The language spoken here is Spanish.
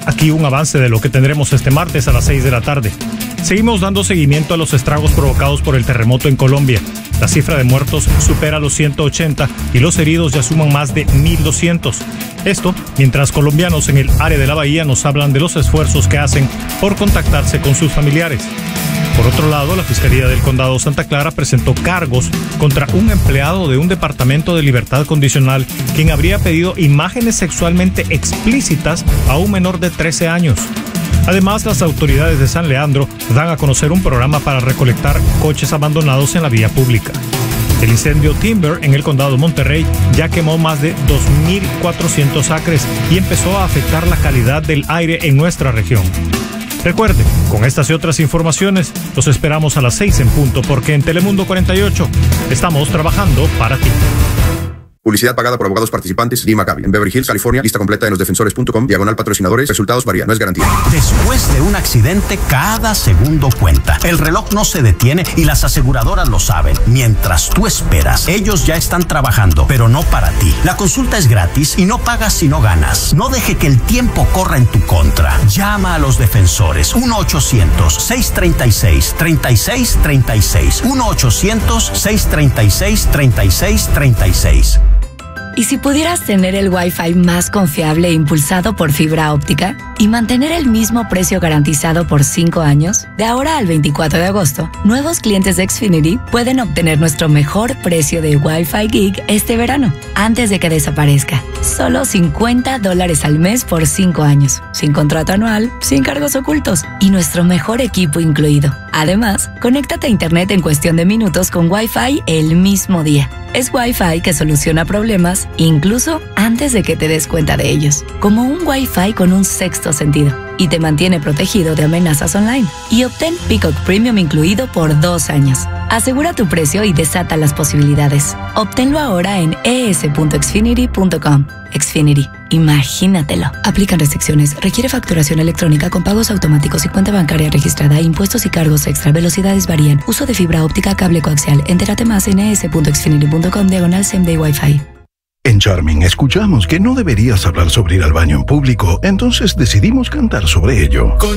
Aquí un avance de lo que tendremos este martes a las 6 de la tarde. Seguimos dando seguimiento a los estragos provocados por el terremoto en Colombia. La cifra de muertos supera los 180 y los heridos ya suman más de 1.200. Esto mientras colombianos en el área de la bahía nos hablan de los esfuerzos que hacen por contactarse con sus familiares. Por otro lado, la Fiscalía del Condado Santa Clara presentó cargos contra un empleado de un departamento de libertad condicional quien habría pedido imágenes sexualmente explícitas a un menor de 13 años. Además, las autoridades de San Leandro dan a conocer un programa para recolectar coches abandonados en la vía pública. El incendio Timber en el condado Monterrey ya quemó más de 2.400 acres y empezó a afectar la calidad del aire en nuestra región. Recuerde, con estas y otras informaciones, los esperamos a las 6 en punto, porque en Telemundo 48 estamos trabajando para ti. Publicidad pagada por abogados participantes. Lee Maccabi. En Beverly Hills, California. Lista completa en losdefensores.com/patrocinadores. Resultados varían. No es garantía. Después de un accidente, cada segundo cuenta. El reloj no se detiene y las aseguradoras lo saben. Mientras tú esperas, ellos ya están trabajando, pero no para ti. La consulta es gratis y no pagas si no ganas. No deje que el tiempo corra en tu contra. Llama a los defensores. 1-800-636-3636. 1-800-636-3636. ¿Y si pudieras tener el Wi-Fi más confiable e impulsado por fibra óptica y mantener el mismo precio garantizado por 5 años? De ahora al 24 de agosto, nuevos clientes de Xfinity pueden obtener nuestro mejor precio de Wi-Fi Gig este verano, antes de que desaparezca. Solo $50 al mes por 5 años, sin contrato anual, sin cargos ocultos y nuestro mejor equipo incluido. Además, conéctate a Internet en cuestión de minutos con Wi-Fi el mismo día. Es Wi-Fi que soluciona problemas incluso antes de que te des cuenta de ellos. Como un Wi-Fi con un sexto sentido. Y te mantiene protegido de amenazas online. Y obtén Peacock Premium incluido por 2 años. Asegura tu precio y desata las posibilidades. Obténlo ahora en es.xfinity.com. Xfinity. Imagínatelo. Aplican restricciones. Requiere facturación electrónica con pagos automáticos y cuenta bancaria registrada. Impuestos y cargos extra. Velocidades varían. Uso de fibra óptica, cable coaxial. Entérate más en es.xfinity.com/same-day Wi-Fi. En Charming escuchamos que no deberías hablar sobre ir al baño en público, entonces decidimos cantar sobre ello.